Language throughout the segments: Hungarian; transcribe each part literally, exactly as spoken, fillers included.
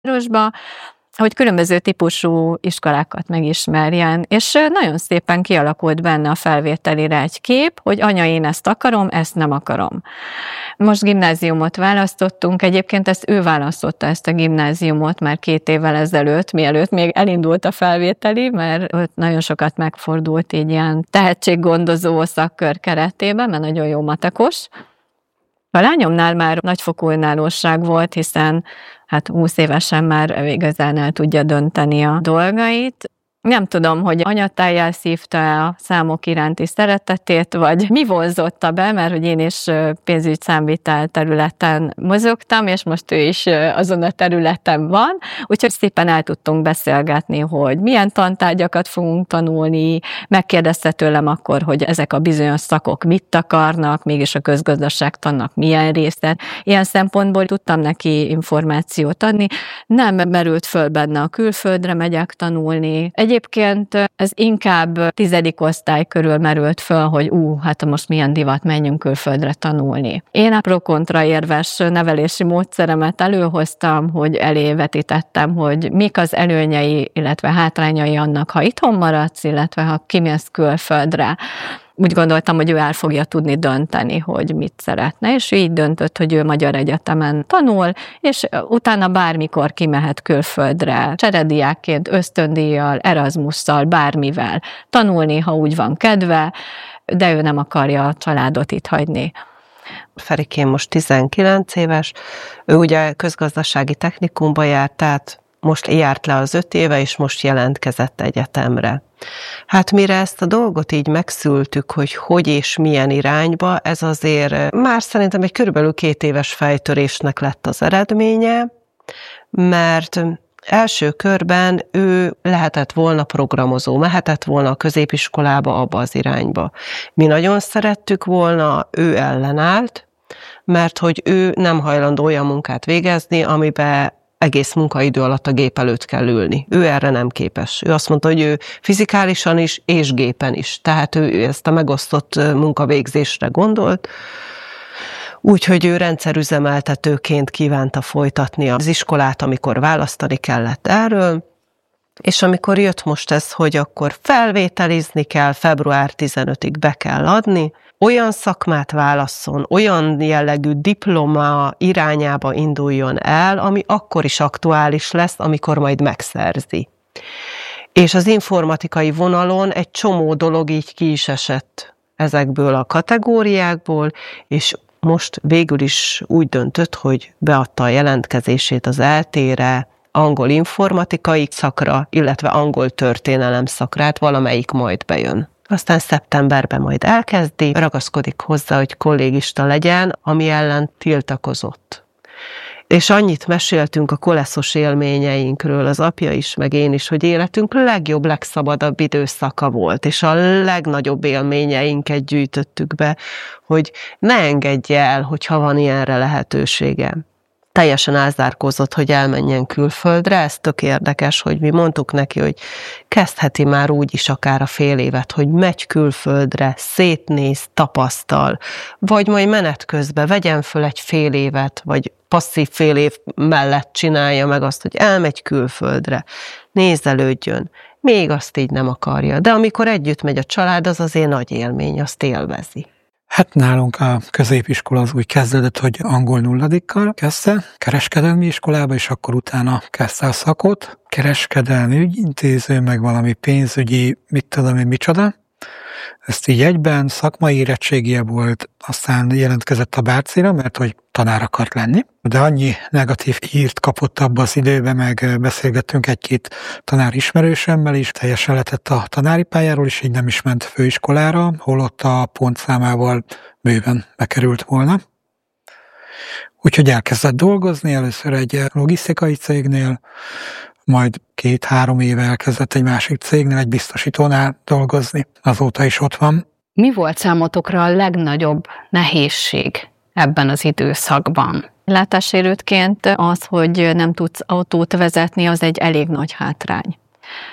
városba, hogy különböző típusú iskolákat megismerjen, és nagyon szépen kialakult benne a felvételire egy kép, hogy anya, én ezt akarom, ezt nem akarom. Most gimnáziumot választottunk, egyébként ezt ő választotta, ezt a gimnáziumot már két évvel ezelőtt, mielőtt még elindult a felvételi, mert ott nagyon sokat megfordult így ilyen tehetséggondozó szakkör keretében, mert nagyon jó matekos. A lányomnál már nagyfokú önállóság volt, hiszen hát húsz évesen már igazán el tudja dönteni a dolgait. Nem tudom, hogy anyatájjal szívta a számok iránti szeretetét, vagy mi vonzotta be, mert hogy én is pénzügy számvitel területen mozogtam, és most ő is azon a területen van, úgyhogy szépen el tudtunk beszélgetni, hogy milyen tantárgyakat fogunk tanulni, megkérdezte tőlem akkor, hogy ezek a bizonyos szakok mit akarnak, mégis a közgazdaságtannak milyen része. Ilyen szempontból tudtam neki információt adni, nem merült föl benne a külföldre megyek tanulni. Egyébként ez inkább tizedik osztály körül merült föl, hogy ú, hát most milyen divat, menjünk külföldre tanulni. Én a pro-kontra érves nevelési módszeremet előhoztam, hogy elévetítettem, hogy mik az előnyei, illetve hátrányai annak, ha itthon maradsz, illetve ha kimész külföldre. Úgy gondoltam, hogy ő el fogja tudni dönteni, hogy mit szeretne, és ő így döntött, hogy ő magyar egyetemen tanul, és utána bármikor kimehet külföldre, cserediákként, ösztöndíjjal, Erasmusszal, bármivel tanulni, ha úgy van kedve, de ő nem akarja a családot itt hagyni. Ferikém most tizenkilenc éves, ő ugye közgazdasági technikumba járt, tehát most járt le az öt éve, és most jelentkezett egyetemre. Hát mire ezt a dolgot így megszültük, hogy hogy és milyen irányba, ez azért már szerintem egy körülbelül két éves fejtörésnek lett az eredménye, mert első körben ő lehetett volna programozó, mehetett volna a középiskolába abba az irányba. Mi nagyon szerettük volna, ő ellenállt, mert hogy ő nem hajlandó olyan munkát végezni, amiben egész munkaidő alatt a gép előtt kell ülni. Ő erre nem képes. Ő azt mondta, hogy ő fizikálisan is, és gépen is. Tehát ő ezt a megosztott munkavégzésre gondolt. Úgyhogy ő rendszerüzemeltetőként kívánta folytatni az iskolát, amikor választani kellett erről. És amikor jött most ez, hogy akkor felvételizni kell, február tizenötödikéig be kell adni, olyan szakmát válasszon, olyan jellegű diploma irányába induljon el, ami akkor is aktuális lesz, amikor majd megszerzi. És az informatikai vonalon egy csomó dolog így ki is esett ezekből a kategóriákból, és most végül is úgy döntött, hogy beadta a jelentkezését az é té-re, angol informatikai szakra, illetve angol történelem szakrát, valamelyik majd bejön. Aztán szeptemberben majd elkezdi, ragaszkodik hozzá, hogy kollégista legyen, ami ellen tiltakozott. És annyit meséltünk a koleszos élményeinkről, az apja is, meg én is, hogy életünk legjobb, legszabadabb időszaka volt, és a legnagyobb élményeinket gyűjtöttük be, hogy ne engedje el, hogyha van ilyenre lehetősége. Teljesen elzárkózott, hogy elmenjen külföldre, ez tök érdekes, hogy mi mondtuk neki, hogy kezdheti már úgy is akár a fél évet, hogy megy külföldre, szétnéz, tapasztal, vagy majd menet közben vegyen föl egy fél évet, vagy passzív fél év mellett csinálja meg azt, hogy elmegy külföldre, nézelődjön, még azt így nem akarja. De amikor együtt megy a család, az azért nagy élmény, azt élvezi. Hát nálunk a középiskola az úgy kezdődött, hogy angol nulladikkal kezdte, kereskedelmi iskolába, és akkor utána kezdte a szakot, kereskedelmi ügyintéző, meg valami pénzügyi, mit tudom én, micsoda. Ezt így egyben, szakmai érettségie volt, aztán jelentkezett a Bárcira, mert hogy tanár akart lenni, de annyi negatív hírt kapott abban az időben, meg beszélgettünk egy-két tanár ismerősömmel is, teljesen letett a tanári pályáról, és így nem is ment főiskolára, holott a pontszámával bőven bekerült volna. Úgyhogy elkezdett dolgozni, először egy logisztikai cégnél, majd két-három éve elkezdett egy másik cégnél, egy biztosítónál dolgozni. Azóta is ott van. Mi volt számotokra a legnagyobb nehézség ebben az időszakban? Látássérültként az, hogy nem tudsz autót vezetni, az egy elég nagy hátrány.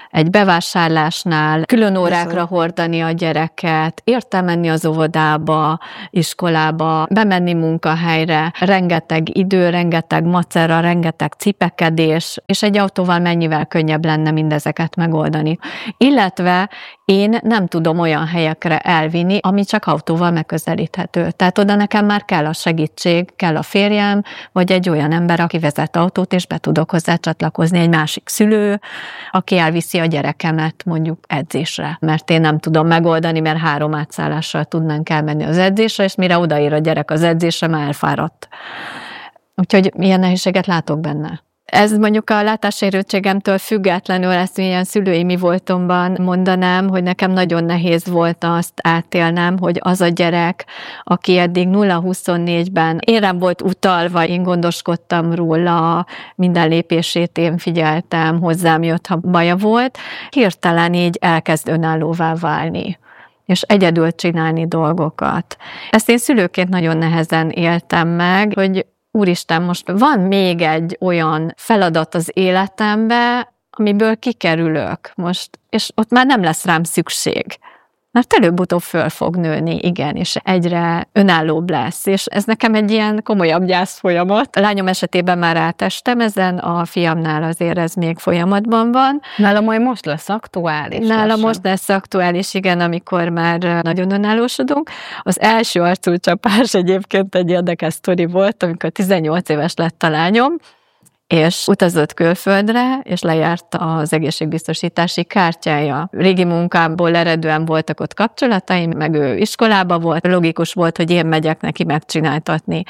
egy bevásárlásnál, külön órákra hordani a gyereket, érte menni az óvodába, iskolába, bemenni munkahelyre, rengeteg idő, rengeteg macera, rengeteg cipekedés, és egy autóval mennyivel könnyebb lenne mindezeket megoldani. Illetve én nem tudom olyan helyekre elvinni, ami csak autóval megközelíthető. Tehát oda nekem már kell a segítség, kell a férjem, vagy egy olyan ember, aki vezet autót, és be tudok hozzá csatlakozni, egy másik szülő, aki elviszi a gyerekemet mondjuk edzésre. Mert én nem tudom megoldani, mert három átszállással tudnánk elmenni az edzésre, és mire odaér a gyerek az edzésre, már elfáradt. Úgyhogy ilyen nehézséget látok benne. Ez mondjuk a látássérültségemtől függetlenül, ezt ilyen szülői mi voltomban mondanám, hogy nekem nagyon nehéz volt azt átélnem, hogy az a gyerek, aki eddig nulla huszonnégyben érem volt utalva, én gondoskodtam róla, minden lépését én figyeltem, hozzám jött, ha baja volt, hirtelen így elkezd önállóvá válni és egyedül csinálni dolgokat. Ezt én szülőként nagyon nehezen éltem meg, hogy úristen, most van még egy olyan feladat az életembe, amiből kikerülök most, és ott már nem lesz rám szükség. Mert előbb-utóbb föl fog nőni, igen, és egyre önállóbb lesz, és ez nekem egy ilyen komolyabb gyász folyamat. A lányom esetében már átestem ezen, a fiamnál azért ez még folyamatban van. Nála majd most lesz aktuális. Nála lassan. most lesz aktuális, igen, amikor már nagyon önállósodunk. Az első arculcsapás egyébként egy érdekes sztori volt, amikor tizennyolc éves lett a lányom, és utazott külföldre, és lejárt az egészségbiztosítási kártyája. Régi munkámból eredően voltak ott kapcsolataim, meg ő iskolába volt, logikus volt, hogy én megyek neki megcsináltatni.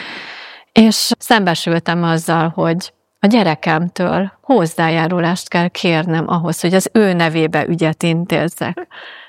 És szembesültem azzal, hogy a gyerekemtől hozzájárulást kell kérnem ahhoz, hogy az ő nevébe ügyet intézzek.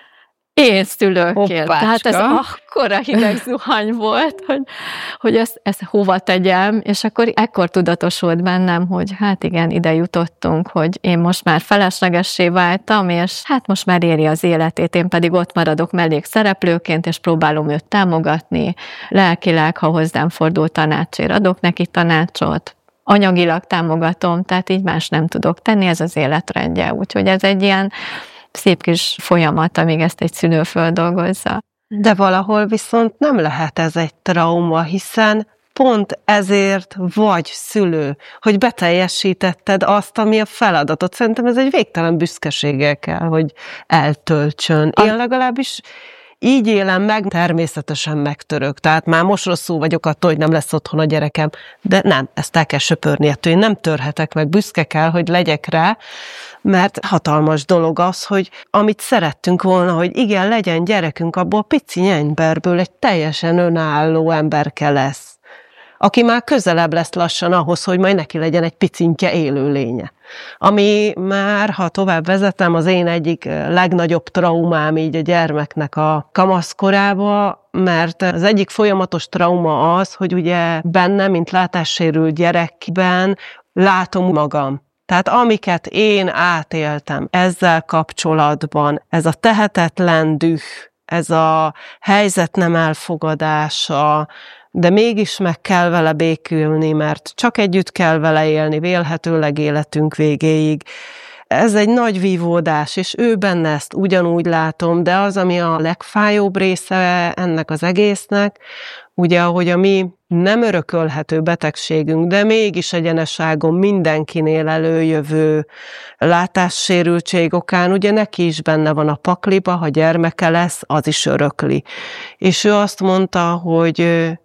Én szülőként. Hoppácska. Tehát ez akkora hideg zuhany volt, hogy, hogy ezt, ezt hova tegyem, és akkor ekkor tudatosult bennem, hogy hát igen, ide jutottunk, hogy én most már feleslegessé váltam, és hát most már éri az életét, én pedig ott maradok mellékszereplőként, és próbálom őt támogatni, lelkileg, ha hozzám fordul tanácsért, adok neki tanácsot, anyagilag támogatom, tehát így más nem tudok tenni, ez az életrendje. Úgyhogy ez egy ilyen szép kis folyamat, amíg ezt egy szülő földolgozza. De valahol viszont nem lehet ez egy trauma, hiszen pont ezért vagy szülő, hogy beteljesítetted azt, ami a feladatot. Szerintem ez egy végtelen büszkeséggel kell, hogy eltöltsön. Én legalábbis így élem meg, természetesen megtörök. Tehát már most rosszul vagyok attól, hogy nem lesz otthon a gyerekem, de nem, ezt el kell söpörni, ettől én nem törhetek meg, büszke kell, hogy legyek rá, mert hatalmas dolog az, hogy amit szerettünk volna, hogy igen, legyen gyerekünk, abból pici emberből egy teljesen önálló emberke lesz, aki már közelebb lesz lassan ahhoz, hogy majd neki legyen egy picintje élőlénye. Ami már, ha tovább vezetem, az én egyik legnagyobb traumám így a gyermeknek a kamaszkorába, mert az egyik folyamatos trauma az, hogy ugye benne, mint látássérült gyerekben látom magam. Tehát amiket én átéltem ezzel kapcsolatban, ez a tehetetlen düh, ez a helyzet nem elfogadása, de mégis meg kell vele békülni, mert csak együtt kell vele élni, vélhetőleg életünk végéig. Ez egy nagy vívódás, és ő benne ezt ugyanúgy látom, de az, ami a legfájóbb része ennek az egésznek, ugye, ahogy a mi nem örökölhető betegségünk, de mégis egyeneságon mindenkinél előjövő látássérültség okán, ugye neki is benne van a pakliba, ha gyermeke lesz, az is örökli. És ő azt mondta, hogy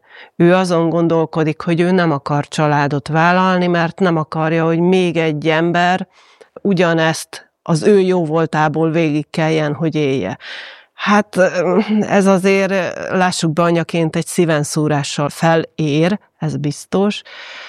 ő azon gondolkodik, hogy ő nem akar családot vállalni, mert nem akarja, hogy még egy ember ugyanezt az ő jó voltából végig kelljen, hogy élje. Hát ez azért, lássuk be, anyaként egy szívenszúrással felér, ez biztos,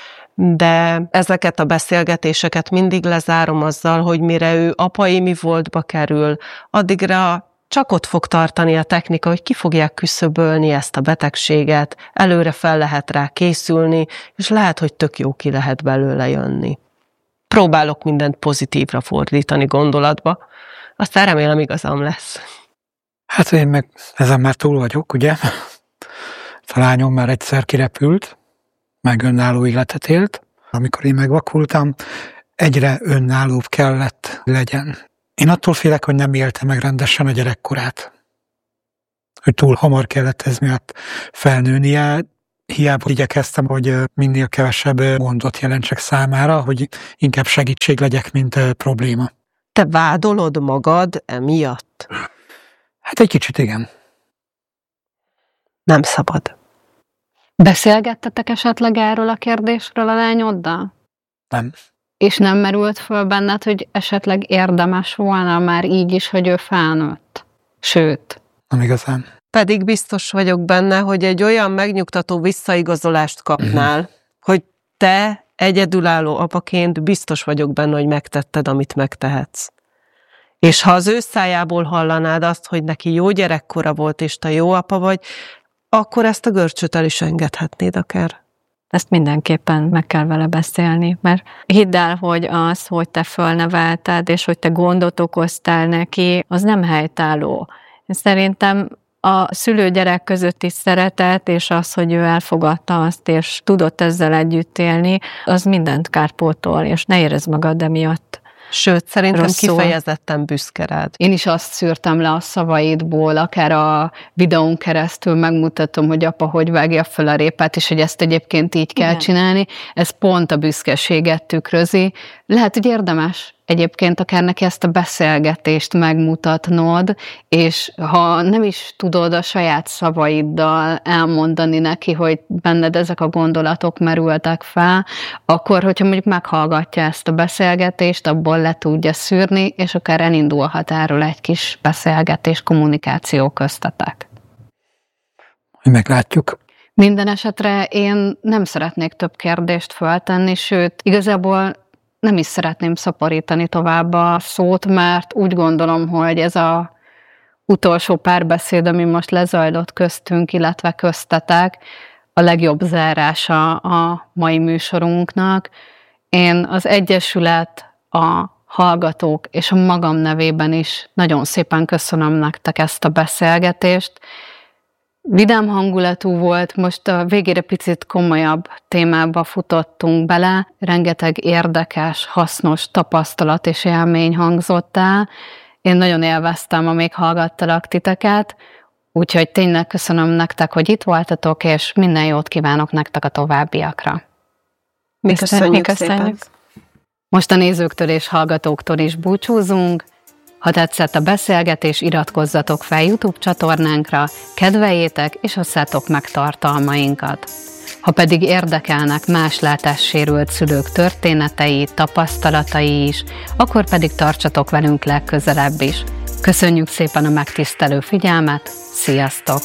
de ezeket a beszélgetéseket mindig lezárom azzal, hogy mire ő apai mi voltba kerül, addigra csak ott fog tartani a technika, hogy ki fogják küszöbölni ezt a betegséget, előre fel lehet rá készülni, és lehet, hogy tök jó ki lehet belőle jönni. Próbálok mindent pozitívra fordítani gondolatba, aztán remélem igazam lesz. Hát én meg ezen már túl vagyok, ugye? A lányom már egyszer kirepült, meg önálló életet élt. Amikor én megvakultam, egyre önállóbb kellett legyen. Én attól félek, hogy nem élte meg rendesen a gyerekkorát. Hogy túl hamar kellett ez miatt felnőnie. Hiába igyekeztem, hogy minél kevesebb gondot jelentsek számára, hogy inkább segítség legyek, mint probléma. Te vádolod magad emiatt? Hát egy kicsit igen. Nem szabad. Beszélgettetek esetleg erről a kérdésről a lányoddal? Nem. És nem merült föl benned, hogy esetleg érdemes volna már így is, hogy ő felnőtt? Sőt. Nem igazán. Pedig biztos vagyok benne, hogy egy olyan megnyugtató visszaigazolást kapnál, uh-huh. hogy te egyedülálló apaként biztos vagyok benne, hogy megtetted, amit megtehetsz. És ha az ő szájából hallanád azt, hogy neki jó gyerekkora volt, és te jó apa vagy, akkor ezt a görcsöt el is engedhetnéd akár. Ezt mindenképpen meg kell vele beszélni, mert hidd el, hogy az, hogy te fölnevelted, és hogy te gondot okoztál neki, az nem helytálló. Szerintem a szülő-gyerek közötti szeretet, és az, hogy ő elfogadta azt, és tudott ezzel együtt élni, az mindent kárpótol, és ne érezd magad emiatt. Sőt, szerintem rosszul. Kifejezetten büszke rád. Én is azt szűrtem le a szavaidból, akár a videón keresztül megmutatom, hogy apa hogy vágja föl a répát, és hogy ezt egyébként így kell Igen. csinálni. Ez pont a büszkeséget tükrözi. Lehet, hogy érdemes egyébként akár neki ezt a beszélgetést megmutatnod, és ha nem is tudod a saját szavaiddal elmondani neki, hogy benned ezek a gondolatok merültek fel, akkor, hogyha mondjuk meghallgatja ezt a beszélgetést, abból le tudja szűrni, és akár elindulhat erről egy kis beszélgetés, kommunikáció köztetek. Hogy meglátjuk. Minden esetre én nem szeretnék több kérdést föltenni, sőt, igazából nem is szeretném szaporítani tovább a szót, mert úgy gondolom, hogy ez a utolsó párbeszéd, ami most lezajlott köztünk, illetve köztetek, a legjobb zárása a mai műsorunknak. Én az Egyesület, a hallgatók és a magam nevében is nagyon szépen köszönöm nektek ezt a beszélgetést. Vidám hangulatú volt, most a végére picit komolyabb témába futottunk bele, rengeteg érdekes, hasznos tapasztalat és élmény hangzott el. Én nagyon élveztem, amíg hallgattalak titeket, úgyhogy tényleg köszönöm nektek, hogy itt voltatok, és minden jót kívánok nektek a továbbiakra. Mi köszönjük, Mi köszönjük szépen. Most a nézőktől és hallgatóktól is búcsúzunk. Ha tetszett a beszélgetés, iratkozzatok fel YouTube csatornánkra, kedveljétek és osszátok meg tartalmainkat. Ha pedig érdekelnek más látássérült szülők történetei, tapasztalatai is, akkor pedig tartsatok velünk legközelebb is. Köszönjük szépen a megtisztelő figyelmet, sziasztok!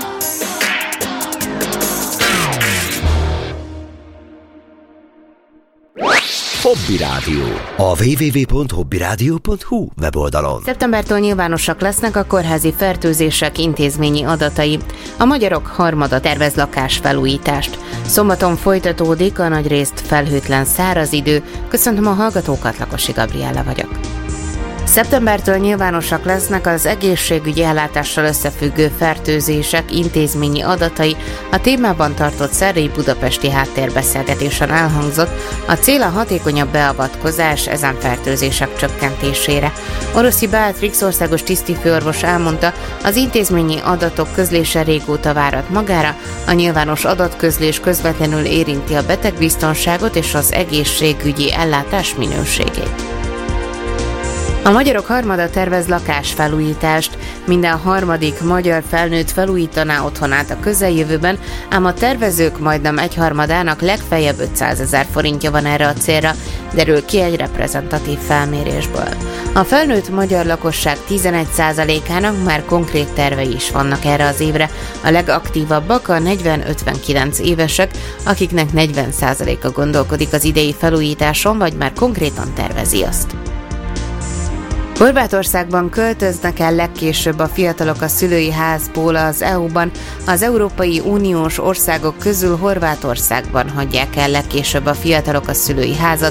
Hobby Rádió. A double-u double-u double-u pont hobbyradio pont hu weboldalon. Szeptembertől nyilvánosak lesznek a kórházi fertőzések intézményi adatai. A Magyarok Harmada tervez lakásfelújítást. Szombaton folytatódik a nagyrészt felhőtlen száraz idő. Köszöntöm a hallgatókat, Lakosi Gabriella vagyok. Szeptembertől nyilvánosak lesznek az egészségügyi ellátással összefüggő fertőzések intézményi adatai. A témában tartott szerdai budapesti háttérbeszélgetésen elhangzott, a cél a hatékonyabb beavatkozás ezen fertőzések csökkentésére. Oroszi Beatrix országos tisztifőorvos elmondta, az intézményi adatok közlése régóta várat magára, a nyilvános adatközlés közvetlenül érinti a betegbiztonságot és az egészségügyi ellátás minőségét. A Magyarok Harmada tervez lakásfelújítást. Minden harmadik magyar felnőtt felújítaná otthonát a közeljövőben, ám a tervezők majdnem egyharmadának legfeljebb ötszázezer forintja van erre a célra, derül ki egy reprezentatív felmérésből. A felnőtt magyar lakosság tizenegy százalékának már konkrét tervei is vannak erre az évre. A legaktívabbak a negyven-ötvenkilenc évesek, akiknek negyven százaléka gondolkodik az idei felújításon, vagy már konkrétan tervezi azt. Horvátországban költöznek el legkésőbb a fiatalok a szülői házból az é u-ban. Az Európai Uniós országok közül Horvátországban hagyják el legkésőbb a fiatalok a szülői házat.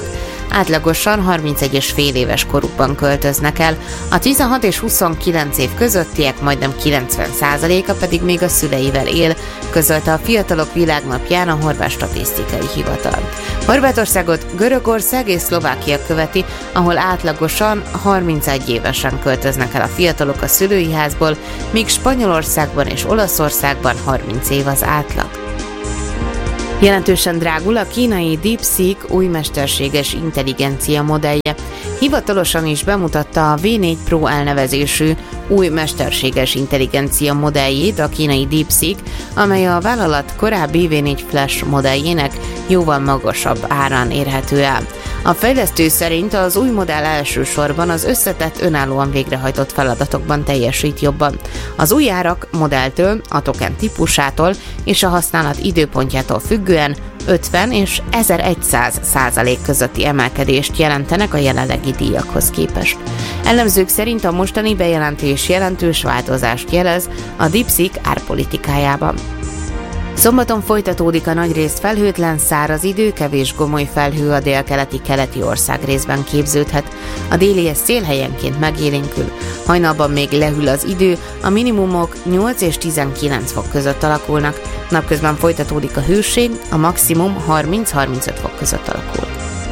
átlagosan harmincegy és fél éves korukban költöznek el, a tizenhat és huszonkilenc év közöttiek majdnem kilencven százaléka pedig még a szüleivel él, közölte a Fiatalok Világnapján a Horvát Statisztikai Hivatal. Horvátországot Görögország és Szlovákia követi, ahol átlagosan harmincegy évesen költöznek el a fiatalok a szülői házból, míg Spanyolországban és Olaszországban harminc év az átlag. Jelentősen drágul a kínai DeepSeek új mesterséges intelligencia modellje. Hivatalosan is bemutatta a vé négy Pro elnevezésű új mesterséges intelligencia modelljét a kínai DeepSeek, amely a vállalat korábbi vé négy Flash modelljének jóval magasabb árán érhető el. A fejlesztő szerint az új modell elsősorban az összetett, önállóan végrehajtott feladatokban teljesít jobban. Az új árak modelltől, a token típusától és a használat időpontjától függően ötven és ezerszáz százalék közötti emelkedést jelentenek a jelenlegi díjakhoz képest. Elemzők szerint a mostani bejelentés jelentős változást jelez a DeepSeek árpolitikájában. Szombaton folytatódik a nagyrészt felhőtlen, száraz idő, kevés gomoly felhő a délkeleti keleti ország részben képződhet. A délies szél helyenként megélénkül. Hajnalban még lehűl az idő, a minimumok nyolc és tizenkilenc fok között alakulnak. Napközben folytatódik a hőség, a maximum harminc-harmincöt fok között alakul.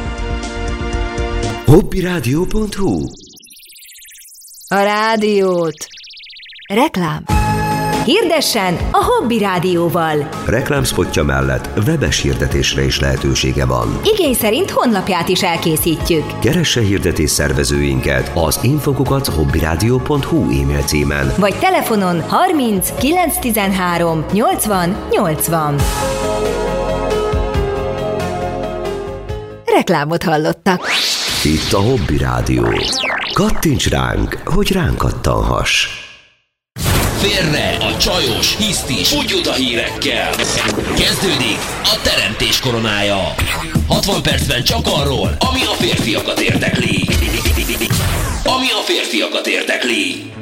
hobbyradio pont hu A rádiót. Reklám. Hirdessen a Hobby Rádióval. Reklámspotja mellett webes hirdetésre is lehetősége van. Igény szerint honlapját is elkészítjük. Keresse hirdetés szervezőinket az infokukat hobbyradio pont hu e-mail címen. Vagy telefonon harminc kilencszáztizenhárom nyolcvan nyolcvan. Reklámot hallottak. Itt a Hobby Rádió. Kattints ránk, hogy ránk kattanhass. Félre a csajos, hisztis, ugyuta hírekkel. Kezdődik a teremtés koronája. hatvan percben csak arról, ami a férfiakat érdekli. Ami a férfiakat érdekli.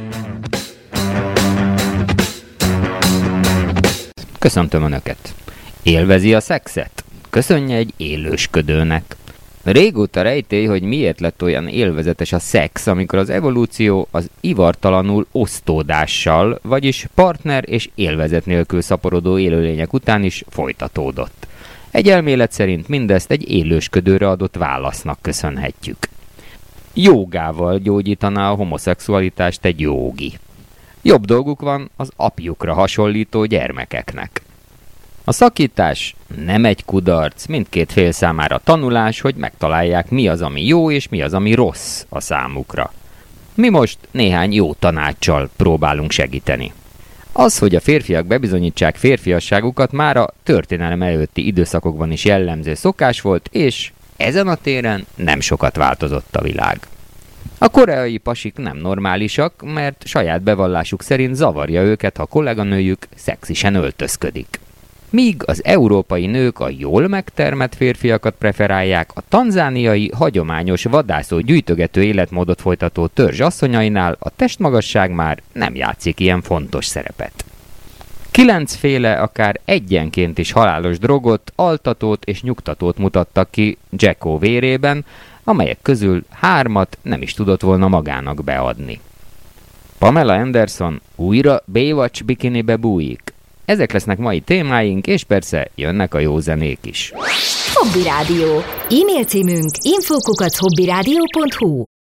Köszöntöm Önöket! Élvezi a szexet? Köszönje egy élősködőnek. Régóta rejtély, hogy miért lett olyan élvezetes a szex, amikor az evolúció az ivartalanul osztódással, vagyis partner és élvezet nélkül szaporodó élőlények után is folytatódott. Egy elmélet szerint mindezt egy élősködőre adott válasznak köszönhetjük. Jógával gyógyítaná a homoszexualitást egy jógi. Jobb dolguk van az apjukra hasonlító gyermekeknek. A szakítás nem egy kudarc, mindkét fél számára tanulás, hogy megtalálják, mi az, ami jó, és mi az, ami rossz a számukra. Mi most néhány jó tanáccsal próbálunk segíteni. Az, hogy a férfiak bebizonyítsák férfiasságukat, már a történelem előtti időszakokban is jellemző szokás volt, és ezen a téren nem sokat változott a világ. A koreai pasik nem normálisak, mert saját bevallásuk szerint zavarja őket, ha kolléganőjük szexisen öltözködik. Míg az európai nők a jól megtermett férfiakat preferálják, a tanzániai hagyományos vadászó gyűjtögető életmódot folytató törzs asszonyainál a testmagasság már nem játszik ilyen fontos szerepet. Kilencféle, akár egyenként is halálos drogot, altatót és nyugtatót mutattak ki Jacko vérében, amelyek közül hármat nem is tudott volna magának beadni. Pamela Anderson újra Baywatch bikinibe bújik. Ezek lesznek mai témáink, és persze jönnek a jó zenék is. Hobby Rádió. E-mail címünk info kukac hobbyradio pont hu.